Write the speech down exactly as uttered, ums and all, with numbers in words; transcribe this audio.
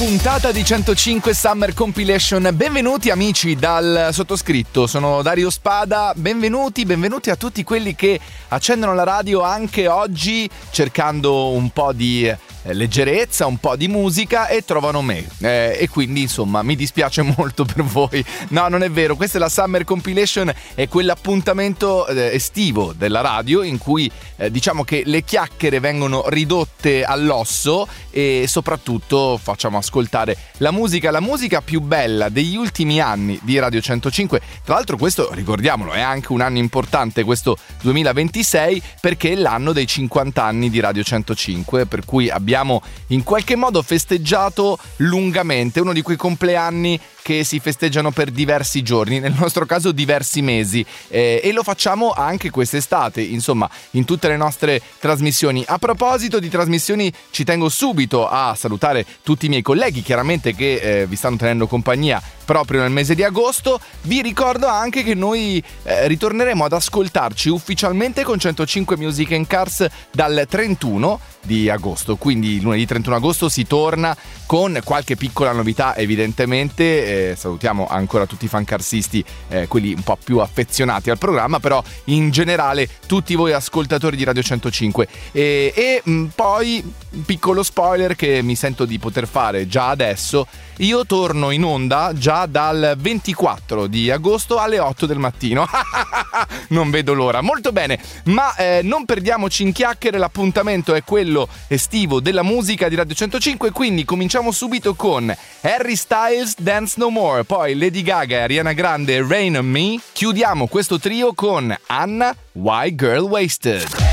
Puntata di centocinque Summer Compilation. Benvenuti amici dal sottoscritto, sono Dario Spada. Benvenuti, benvenuti a tutti quelli che accendono la radio anche oggi cercando un po' di leggerezza, un po' di musica e trovano me, eh, e quindi insomma mi dispiace molto per voi. No, non è vero, questa è la Summer Compilation, è quell'appuntamento eh, estivo della radio in cui eh, diciamo che le chiacchiere vengono ridotte all'osso e soprattutto facciamo ascoltare la musica, la musica più bella degli ultimi anni di Radio centocinque. Tra l'altro questo, ricordiamolo, è anche un anno importante, questo duemilaventisei, perché è l'anno dei cinquanta anni di Radio centocinque, per cui abbiamo Abbiamo in qualche modo festeggiato lungamente, uno di quei compleanni che si festeggiano per diversi giorni, nel nostro caso diversi mesi, eh, e lo facciamo anche quest'estate, insomma, in tutte le nostre trasmissioni. A proposito di trasmissioni, ci tengo subito a salutare tutti i miei colleghi, chiaramente, che eh, vi stanno tenendo compagnia proprio nel mese di agosto. Vi ricordo anche che noi eh, ritorneremo ad ascoltarci ufficialmente con centocinque Music and Cars dal trentuno di agosto, quindi lunedì trentuno agosto si torna con qualche piccola novità, evidentemente. Eh, salutiamo ancora tutti i fancarsisti, eh, quelli un po' più affezionati al programma, però in generale tutti voi ascoltatori di Radio centocinque. E, e mh, poi, piccolo spoiler che mi sento di poter fare già adesso, io torno in onda già dal ventiquattro di agosto alle otto del mattino. Non vedo l'ora. Molto bene, ma eh, non perdiamoci in chiacchiere, l'appuntamento è quello estivo della musica di Radio centocinque, quindi cominciamo subito con Harry Styles, Dance No More, poi Lady Gaga, Ariana Grande, Rain on Me. Chiudiamo questo trio con Anna, Why Girl Wasted.